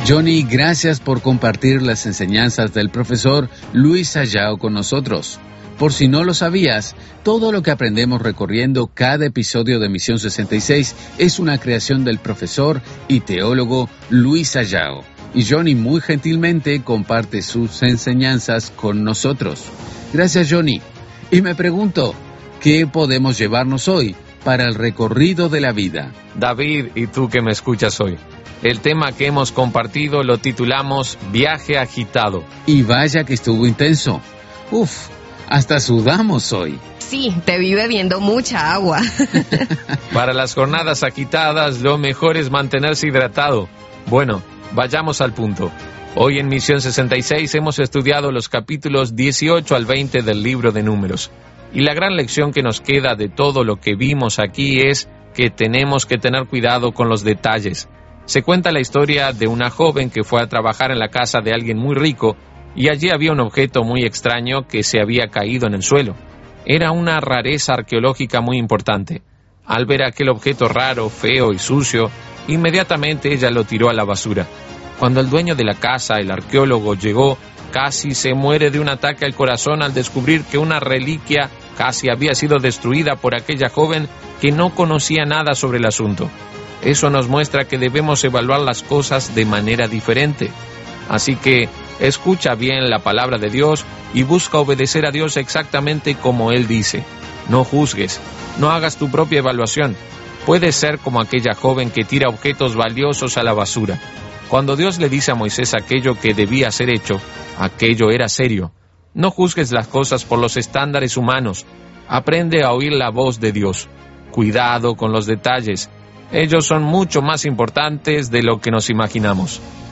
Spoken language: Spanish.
Johnny, gracias por compartir las enseñanzas del profesor Luis Sallao con nosotros. Por si no lo sabías, todo lo que aprendemos recorriendo cada episodio de Misión 66 es una creación del profesor y teólogo Luis Sallao. Y Johnny muy gentilmente comparte sus enseñanzas con nosotros. Gracias, Johnny. Y me pregunto, ¿qué podemos llevarnos hoy para el recorrido de la vida? David, y tú que me escuchas hoy, el tema que hemos compartido lo titulamos Viaje agitado. Y vaya que estuvo intenso. Hasta sudamos hoy. Sí, te vi bebiendo mucha agua. Para las jornadas agitadas, lo mejor es mantenerse hidratado. Bueno, vayamos al punto. Hoy en Misión 66 hemos estudiado los capítulos 18 al 20 del libro de Números. Y la gran lección que nos queda de todo lo que vimos aquí es que tenemos que tener cuidado con los detalles. Se cuenta la historia de una joven que fue a trabajar en la casa de alguien muy rico y allí había un objeto muy extraño que se había caído en el suelo. Era una rareza arqueológica muy importante. Al ver aquel objeto raro, feo y sucio, inmediatamente ella lo tiró a la basura. Cuando el dueño de la casa, el arqueólogo, llegó, casi se muere de un ataque al corazón al descubrir que una reliquia casi había sido destruida por aquella joven que no conocía nada sobre el asunto. Eso nos muestra que debemos evaluar las cosas de manera diferente. Así que escucha bien la palabra de Dios y busca obedecer a Dios exactamente como Él dice. No juzgues, no hagas tu propia evaluación. Puedes ser como aquella joven que tira objetos valiosos a la basura. Cuando Dios le dice a Moisés aquello que debía ser hecho, aquello era serio. No juzgues las cosas por los estándares humanos. Aprende a oír la voz de Dios. Cuidado con los detalles. Ellos son mucho más importantes de lo que nos imaginamos.